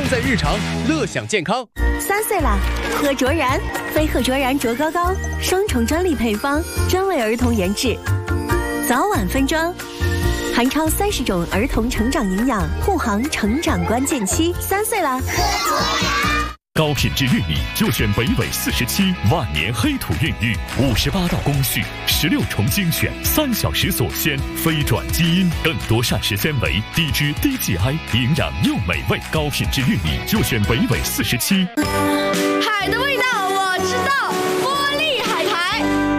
在日常，乐享健康。 3岁啦，喝卓然，飞鹤卓然卓高高，双重专利配方，专为儿童研制，早晚分装，含超30种儿童成长营养，护航成长关键期。3岁啦，喝卓然。 高品质玉米就选北纬47万年黑土孕育，58道工序，16重精选，3小时锁鲜，非转基因，更多膳食纤维，低脂低 GI， 营养又美味。高品质玉米就选北纬47。 海的味道我知道，玻璃海苔。